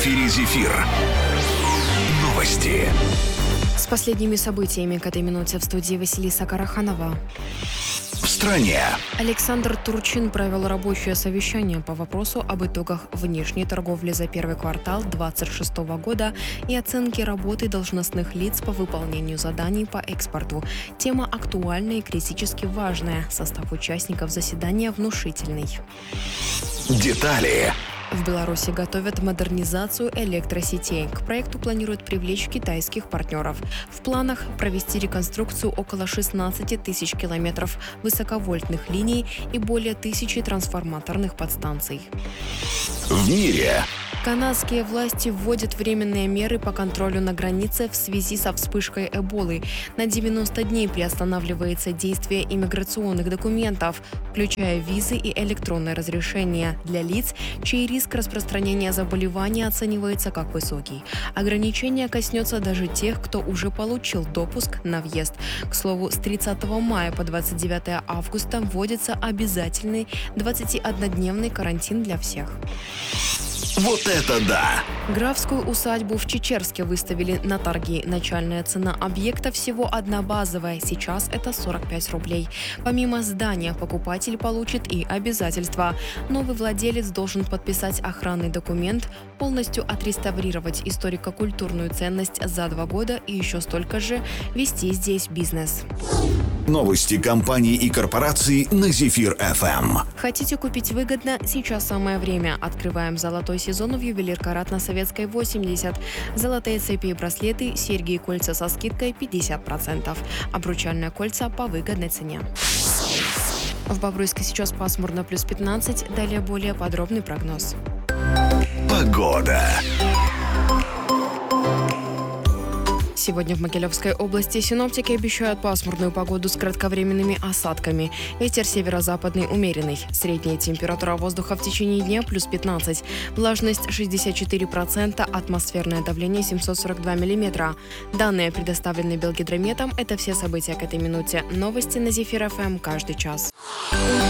эфире «Зефир». Новости. С последними событиями к этой минуте в студии Василиса Караханова. В стране. Александр Турчин провел рабочее совещание по вопросу об итогах внешней торговли за первый квартал 2026 года и оценке работы должностных лиц по выполнению заданий по экспорту. Тема актуальная и критически важная. Состав участников заседания внушительный. Детали. В Беларуси готовят модернизацию электросетей. К проекту планируют привлечь китайских партнеров. В планах провести реконструкцию около 16 тысяч километров высоковольтных линий и более 1000 трансформаторных подстанций. В мире. Канадские власти вводят временные меры по контролю на границе в связи со вспышкой Эболы. На 90 дней приостанавливается действие иммиграционных документов, включая визы и электронное разрешение для лиц, чей риск распространения заболевания оценивается как высокий. Ограничение коснется даже тех, кто уже получил допуск на въезд. К слову, с 30 мая по 29 августа вводится обязательный 21-дневный карантин для всех. Вот это да! Графскую усадьбу в Чечерске выставили на торги. Начальная цена объекта всего одна базовая. Сейчас это 45 рублей. Помимо здания, покупатель получит и обязательства. Новый владелец должен подписать охранный документ, полностью отреставрировать историко-культурную ценность за 2 года и еще столько же вести здесь бизнес. Новости компаний и корпораций на «Зефир-ФМ». Хотите купить выгодно? Сейчас самое время. Открываем золотой сезон в Ювелир Карат на Советской 80. Золотые цепи и браслеты, серьги и кольца со скидкой 50%. Обручальные кольца по выгодной цене. В Бобруйске сейчас пасмурно плюс 15. Далее более подробный прогноз. Погода. Сегодня в Могилевской области синоптики обещают пасмурную погоду с кратковременными осадками. Ветер северо-западный умеренный. Средняя температура воздуха в течение дня плюс 15. Влажность 64%, атмосферное давление 742 миллиметра. Данные предоставлены Белгидрометом. Это все события к этой минуте. Новости на «Зефир-ФМ» каждый час.